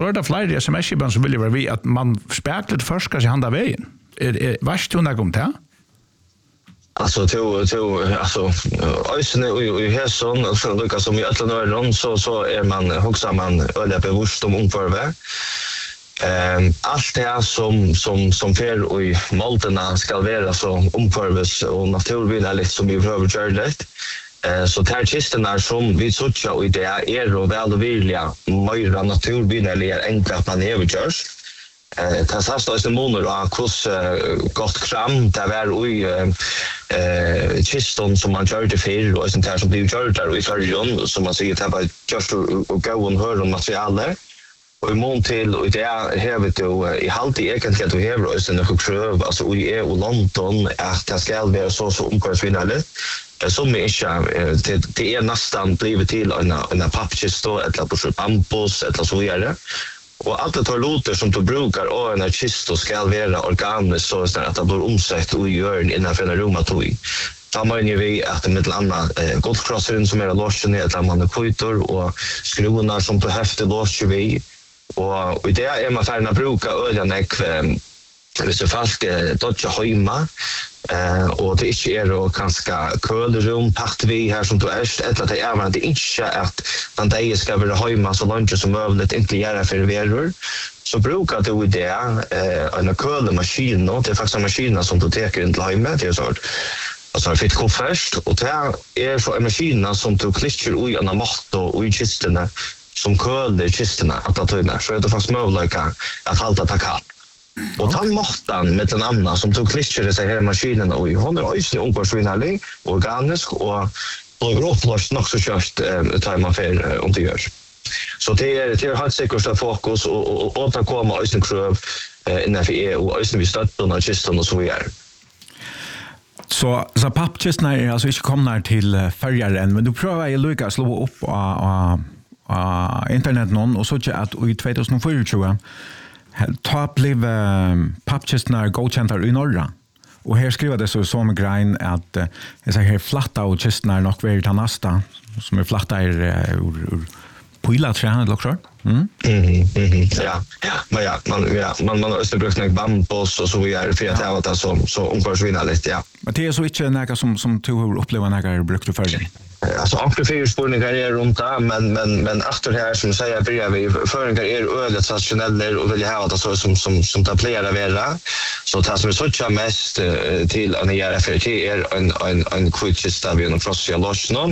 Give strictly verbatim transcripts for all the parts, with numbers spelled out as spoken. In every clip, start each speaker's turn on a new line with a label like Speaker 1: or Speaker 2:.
Speaker 1: så är det fler sms-skibben som vill vara vi att man speklet först ska sig handa vägen. Är är vart du när om det?
Speaker 2: Alltså till till alltså ösnen och i hässon alltså lika som i alla norrland så så är man också man öliga bevisst om omförvä. Ehm allt det som som som fer och i malterna ska vara så omförvis och naturligt lite som vi behöver göra det. Eh så tar kistorna som vi såcha och det är och väl och vilja mer naturligt eller enkelt att man överkörs. Eh tas alltså är månader och kurs gott kram där var oj eh kiston som man gör det för och sånt här som blir gjort där i färjan som man säger att bara just och gå och höra om materialet och i mån till och det är vet du i halt i egentligen att vi har så några kröv alltså i är och London att det ska vara så så omkostnader som är inte det är nästan blivit till en en pappkista eller på bambus eller så vidare. Och allt det tar loter som du brukar och en kist och ska vara organiskt så att det blir omsatt och gör innanför en rumatoi. Då man ju vi att det med landa eh, goldcrossern som är loschen eller man har kvitor och skruvarna som på häfte losch vi och och det är man färna bruka ölen ekv så fast dodge hemma eh och det är inte och ganska kölrum part vi här som då är eller det är man det inte att den där ska vara hemma så långt som möjligt inte göra för veror så brukar det det eh en kölmaskin då det är faktiskt en maskin som du tar in till hemma det är så alltså fitt koffert och det är så en maskin som du klistrar i en matt och i kistorna som köler kistorna att ta in så är det faktiskt möjligt att hålla det kallt. Och han måttan med en annan som tog klistret sig här i maskinen och hon är ju omkostnadsvinnerlig, organisk och och gråplast nog så just tar man för om det görs. Så det är det är helt säkert fokus och och återkomma och sen kröv innan för E U och sen vi stöttar och kistan och så vidare.
Speaker 1: Så så pappkistorna är alltså inte komna till färjaren men du prövar ju Lucas slå upp och och internet någon och så att i tjugohundrafyrtio ta blev uh, pappkistorna godkända i norra. Och här skriver det så som grein att uh, jag säger här flatta och kistorna nog väldigt nästa som är flatta är ur pila trän också. Mm.
Speaker 2: Mhm. Mhm. Ja. Ja, men ja, man ja, man man har brukt några bambus och så vidare för att det var så så omkostnadsvinna lite ja.
Speaker 1: Men det är så inte några som som tog uppleva några brukt för det.
Speaker 2: Alltså amplifier spårningar är runt där men men men efter det här som säger börjar vi föringar är ölet traditionella och vill ha det så som som som tar plera vara så tar som så mest till en göra för det är en en en quick där vi en frosty lotion.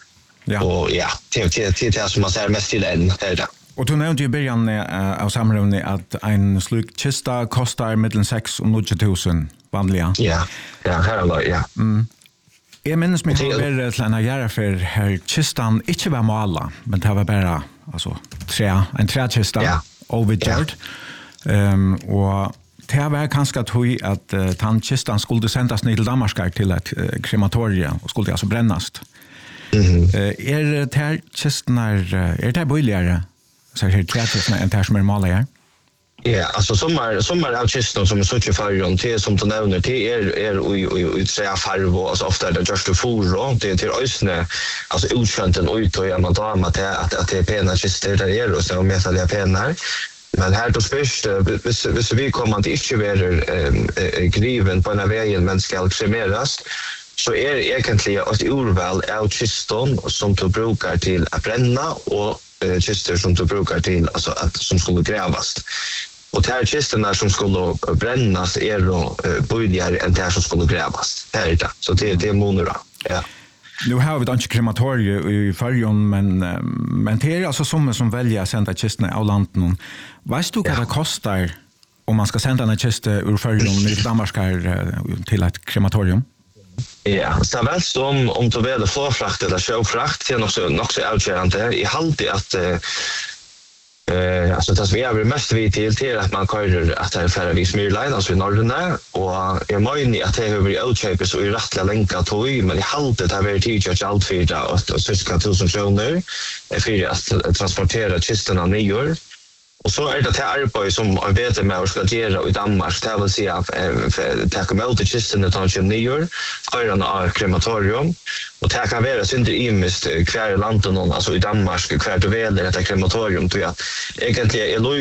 Speaker 2: Ja. Och ja, till till till det som man säger mest till en är det.
Speaker 1: Och du nämnde ju i början av samrådet att en sluk kista kostar mellan sex och nio tusen vanliga.
Speaker 2: Ja, ja, här är det, ja.
Speaker 1: Mm. Jag minns mig till att lämna göra för här kistan inte var måla, men det var bara alltså trä, en träkista
Speaker 2: ja.
Speaker 1: Overgjord. Ja. Um, och det var kanske tog att uh, tantkistan skulle sändas ner till Danmark till ett uh, krematorium och skulle alltså brännas.
Speaker 2: Mhm.
Speaker 1: Uh, är det här kistorna är det billigare så här träkistan än det som är måla här?
Speaker 2: Ja, alltså sommar sommar av kistan som är så tjugo färjan till som du nämner till är är och och tre färg och alltså ofta det just för och det till ösne alltså utskänden och ut och man tar med att att det är pena kistor där är och så med alla pena men här då spärst hvis vi kommer att inte vara griven på en vägen men ska kremeras så är det egentligen ett urval av kiston som du brukar till att bränna och kistor som du brukar till alltså att som skulle grävas. Och de här kistorna som skulle brännas är då billigare än de här som skulle grävas. Det är det. Så det, det är monora. Ja.
Speaker 1: Nu har vi inte krematorier i färjan, men, men det är alltså som som väljer att sända kistorna av landet. Vet du vad ja. det kostar om man ska sända en kista ur färjan i Danmark till ett krematorium?
Speaker 2: Ja, så väl som om du vill förfrakt eller sjöfrakt det är nog så nog så avgörande i halt att eh alltså det som vi är mest vid till till att man kör att det är färre vis myrline alltså i norrarna och jag menar att det är över outköp så i rättliga länkar tog men i halt det har varit teacher allt för det och cirka tusen kronor för att transportera kistorna nyår. Och så är det här arbete som jag vet med att ska göra i Danmark. Det vill säga att det kan möta kistorna utan att nyår, höra av krematorium. Och det kan vara synder imist kvar i landet, alltså i Danmark, kvar du väljer detta krematorium. Egentligen är